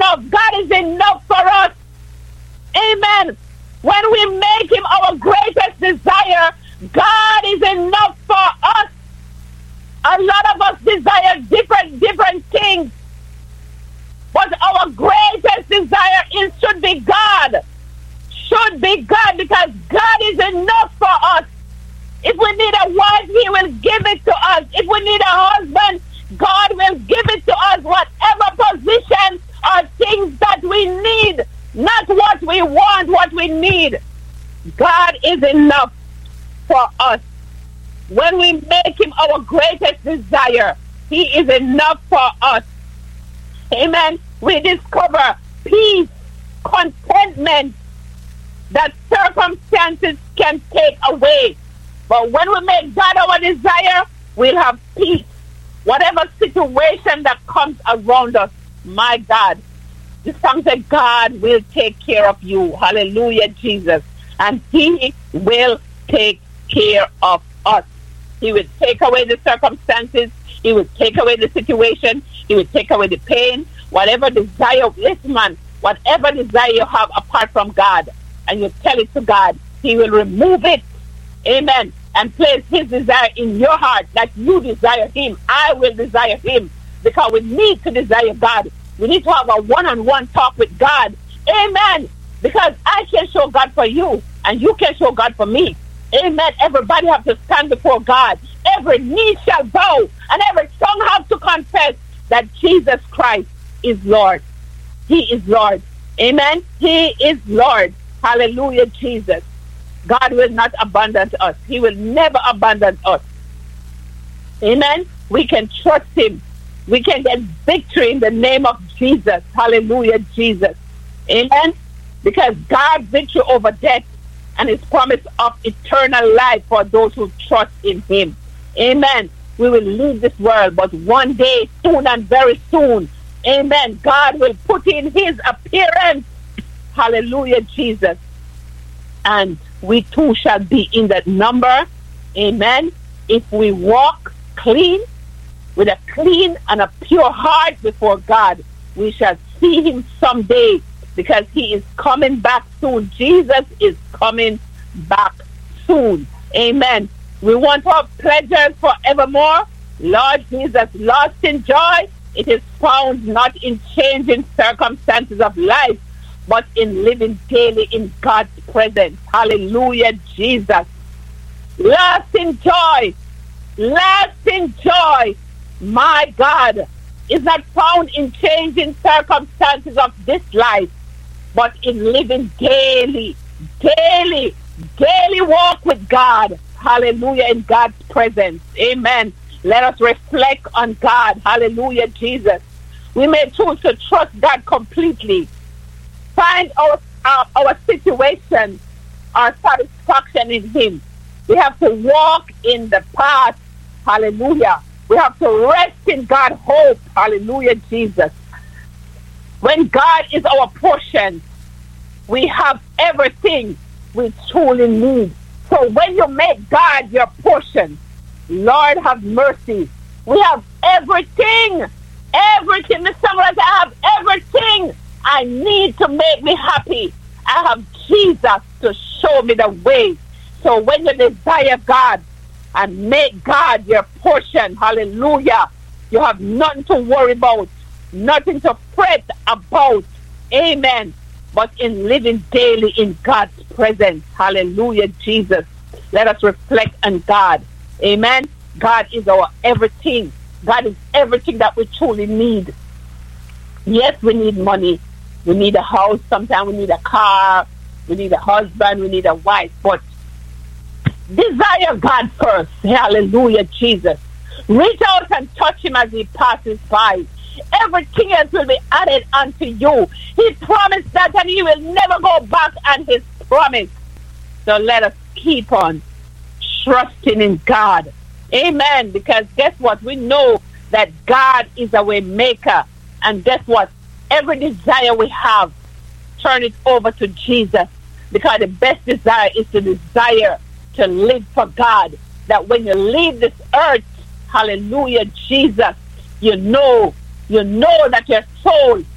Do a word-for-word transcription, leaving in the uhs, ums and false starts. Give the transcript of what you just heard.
enough. God is enough for us. Amen. When we make him our greatest desire, God is enough for us. A lot of us desire different, different things. But our greatest desire is should be God. Should be God, because God is enough for us. If we need a wife, he will give it to us. If we need a husband, God will give it to us. Whatever position or things that we need, not what we want, what we need. God is enough for us. When we make him our greatest desire, he is enough for us. Amen. We discover peace, contentment that circumstances can take away. But when we make God our desire, we'll have peace. Whatever situation that comes around us, my God, the song said, God will take care of you. Hallelujah, Jesus. And he will take care of us. He will take away the circumstances. He will take away the situation. He will take away the pain. Whatever desire, listen man, whatever desire you have apart from God, and you tell it to God, he will remove it. Amen. And place his desire in your heart that you desire him. I will desire him. Because we need to desire God. We need to have a one-on-one talk with God. Amen. Because I can show God for you, and you can show God for me. Amen. Everybody have to stand before God. Every knee shall bow, and every tongue have to confess that Jesus Christ is Lord. He is Lord. Amen. He is Lord. Hallelujah, Jesus. God will not abandon us. He will never abandon us. Amen. We can trust him. We can get victory in the name of Jesus. Hallelujah, Jesus. Amen. Because God's victory over death and his promise of eternal life for those who trust in him. Amen. We will leave this world, but one day, soon and very soon, amen, God will put in his appearance. Hallelujah, Jesus. And we too shall be in that number. Amen. If we walk clean, with a clean and a pure heart before God, we shall see him someday, because he is coming back soon. Jesus is coming back soon. Amen. We want to have pleasures forevermore. Lord Jesus, lost in joy, it is found not in changing circumstances of life, but in living daily in God's presence. Hallelujah, Jesus. Lasting joy, lasting joy, my God, is not found in changing circumstances of this life, but in living daily, daily, daily walk with God. Hallelujah, in God's presence. Amen. Let us reflect on God. Hallelujah, Jesus. We may choose to trust God completely. Find our, our, our situation, our satisfaction in him. We have to walk in the path. Hallelujah. We have to rest in God's hope. Hallelujah, Jesus. When God is our portion, we have everything we truly need. So when you make God your portion, Lord have mercy. We have everything. Everything. Mister Summers, I have everything I need to make me happy. I have Jesus to show me the way. So when you desire God and make God your portion, hallelujah, you have nothing to worry about, nothing to fret about. Amen. But in living daily in God's presence. Hallelujah, Jesus. Let us reflect on God. Amen. God is our everything. God is everything that we truly need. Yes, we need money. We need a house. Sometimes we need a car. We need a husband. We need a wife. But desire God first. Hallelujah, Jesus. Reach out and touch him as he passes by. Everything else will be added unto you. He promised that, and he will never go back on his promise. So let us keep on trusting in God. Amen. Because guess what? We know that God is a way maker. And guess what? Every desire we have, turn it over to Jesus. Because the best desire is to desire to live for God. That when you leave this earth, hallelujah, Jesus, you know, you know that your soul